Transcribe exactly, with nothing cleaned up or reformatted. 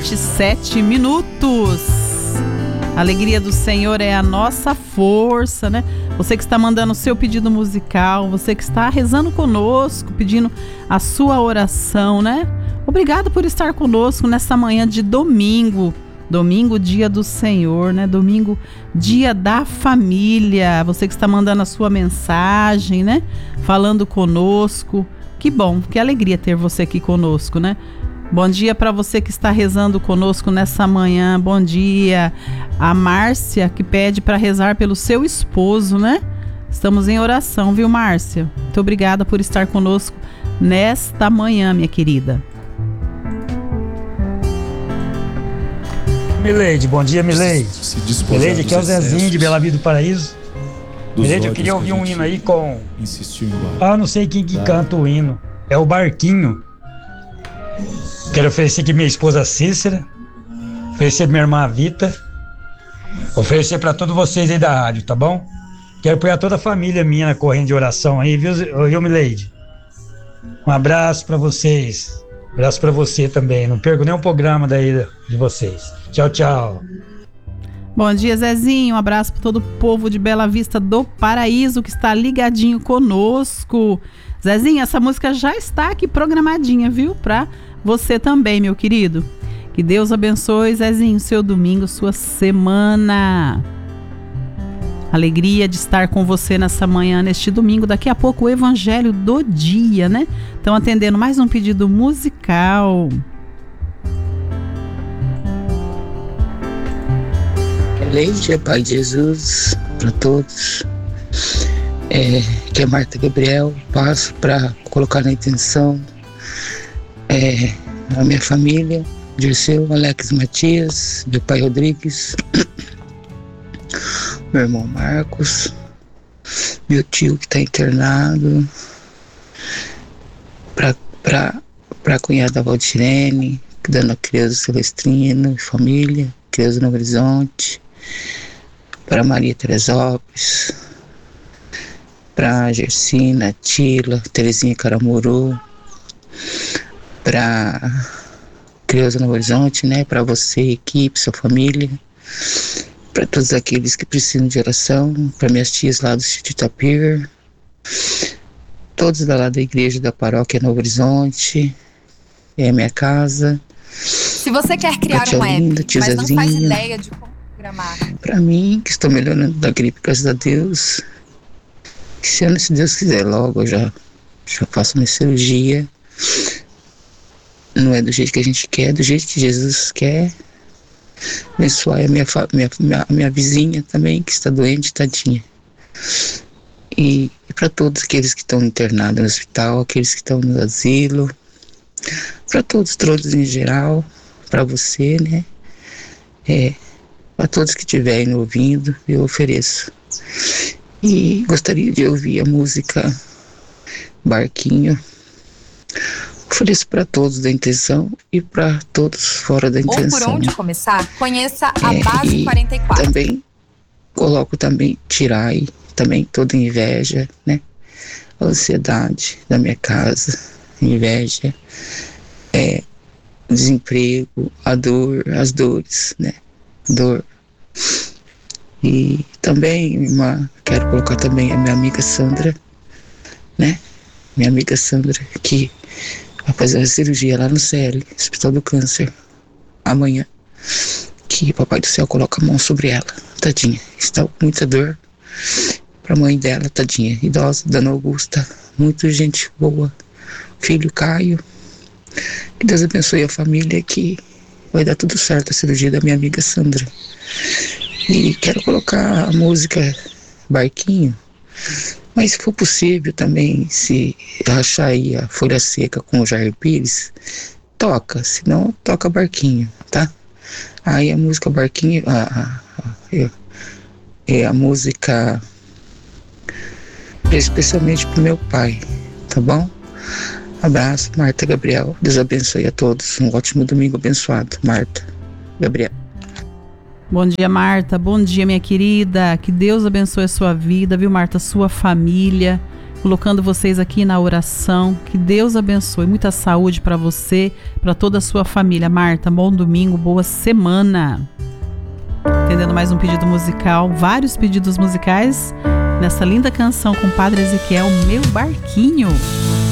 vinte e sete minutos. A alegria do Senhor é a nossa força, né? Você que está mandando o seu pedido musical, você que está rezando conosco, pedindo a sua oração, né? Obrigado por estar conosco nessa manhã de domingo. Domingo, dia do Senhor, né? Domingo, dia da família. Você que está mandando a sua mensagem, né? Falando conosco. Que bom, que alegria ter você aqui conosco, né? Bom dia para você que está rezando conosco nessa manhã. Bom dia. A Márcia, que pede para rezar pelo seu esposo, né? Estamos em oração, viu, Márcia? Muito obrigada por estar conosco nesta manhã, minha querida. Mileide, bom dia, Mileide. Mileide, aqui é o Zezinho de Bela Vida do Paraíso. Mileide, eu queria ouvir um hino aí com... Ah, não sei quem que canta o hino. É o Barquinho. Quero oferecer aqui minha esposa Cícera, oferecer minha irmã Vita, oferecer pra todos vocês aí da rádio, tá bom? Quero apoiar toda a família minha na corrente de oração aí, viu, viu Mileide? Um abraço pra vocês. Um abraço pra você também. Não perco nenhum programa daí de vocês. Tchau, tchau. Bom dia, Zezinho. Um abraço para todo o povo de Bela Vista do Paraíso que está ligadinho conosco. Zezinho, essa música já está aqui programadinha, viu? Para você também, meu querido. Que Deus abençoe, Zezinho, seu domingo, sua semana. Alegria de estar com você nessa manhã, neste domingo. Daqui a pouco o Evangelho do Dia, né? Estão atendendo mais um pedido musical. Leite, Pai de Jesus, para todos. É, que é Marta Gabriel, passo para colocar na intenção é, a minha família, Dirceu, Alex Matias, meu pai Rodrigues, meu irmão Marcos, meu tio que está internado, para a cunhada Valdirene, dando a criança Celestrino, família, criança no Horizonte, para Maria Teresópolis, para Gersina, Tila, Terezinha Caramuru, para Criança no Horizonte, né? Para você, equipe, sua família, para todos aqueles que precisam de oração, para minhas tias lá do Sítio Itapir, todos da lá da igreja da paróquia Novo Horizonte, é a minha casa. Se você quer criar um linda, app, mas Zezinha, não faz ideia de como programar. Para mim, que estou melhorando da gripe, graças a Deus. Esse ano, se Deus quiser, logo eu já, já faço minha cirurgia. Não é do jeito que a gente quer, é do jeito que Jesus quer. Abençoar a minha, minha, minha, minha vizinha também, que está doente, tadinha. E, e para todos aqueles que estão internados no hospital, aqueles que estão no asilo, para todos, todos em geral, para você, né? É, para todos que estiverem ouvindo, eu ofereço. E gostaria de ouvir a música Barquinho. Ofereço para todos da intenção e para todos fora da intenção. Ou por onde começar, conheça a é, Base quarenta e quatro. Também coloco também Tirai, também toda inveja, né? A ansiedade da minha casa, inveja, é, desemprego, a dor, as dores, né? Dor. E também, irmã, quero colocar também a minha amiga Sandra, né? Minha amiga Sandra, que vai fazer uma cirurgia lá no C L, Hospital do Câncer, amanhã. Que Papai do Céu coloca a mão sobre ela, tadinha. Está com muita dor. Pra mãe dela, tadinha, idosa, Dona Augusta, muito gente boa. Filho Caio. Que Deus abençoe a família, que vai dar tudo certo a cirurgia da minha amiga Sandra. E quero colocar a música Barquinho, mas se for possível também, se achar aí a Folha Seca com o Jair Pires, toca, senão toca Barquinho, tá? Aí a música Barquinho, a, a, a, é, é a música especialmente pro meu pai, tá bom? Abraço, Marta Gabriel, Deus abençoe a todos, um ótimo domingo abençoado, Marta Gabriel. Bom dia, Marta. Bom dia, minha querida. Que Deus abençoe a sua vida, viu, Marta? Sua família. colocando vocês aqui na oração. Que Deus abençoe. Muita saúde para você, para toda a sua família. Marta, bom domingo, boa semana. Atendendo mais um pedido musical, vários pedidos musicais nessa linda canção com o Padre Ezequiel, Meu Barquinho.